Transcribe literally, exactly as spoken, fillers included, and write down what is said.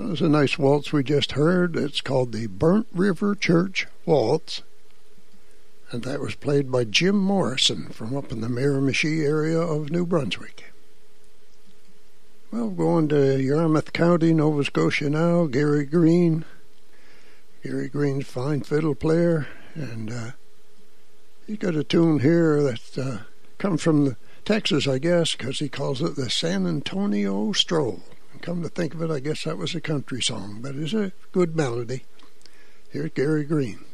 That was a nice waltz we just heard. It's called the Burnt River Church Waltz. And that was played by Jim Morrison from up in the Miramichi area of New Brunswick. Well, going to Yarmouth County, Nova Scotia now, Gary Green. Gary Green's a fine fiddle player, and uh, he's got a tune here that uh, comes from the Texas, I guess, because he calls it the San Antonio Stroll. And come to think of it, I guess that was a country song, but it's a good melody. Here's Gary Green.